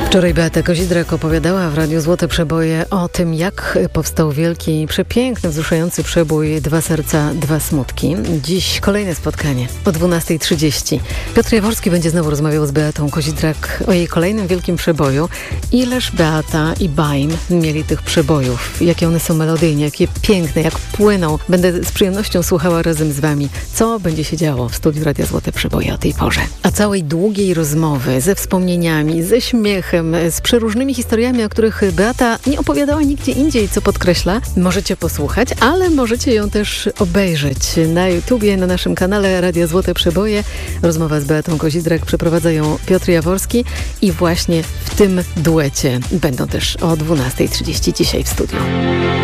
Wczoraj Beata Kozidrak opowiadała w Radiu Złote Przeboje o tym, jak powstał wielki, przepiękny, wzruszający przebój Dwa serca, dwa smutki. Dziś kolejne spotkanie o 12:30. Piotr Jaworski będzie znowu rozmawiał z Beatą Kozidrak o jej kolejnym wielkim przeboju. Ileż Beata i Baim mieli tych przebojów, jakie one są melodyjne, jakie piękne, jak płyną. Będę z przyjemnością słuchała razem z wami, co będzie się działo w studiu Radia Złote Przeboje o tej porze. A całej długiej rozmowy ze wspomnieniami, ze śmiechem, z przeróżnymi historiami, o których Beata nie opowiadała nigdzie indziej, co podkreśla, możecie posłuchać, ale możecie ją też obejrzeć na YouTubie, na naszym kanale Radia Złote Przeboje. Rozmowa z Beatą Kozidrak przeprowadza ją Piotr Jaworski i właśnie w tym duecie będą też o 12:30 dzisiaj w studiu.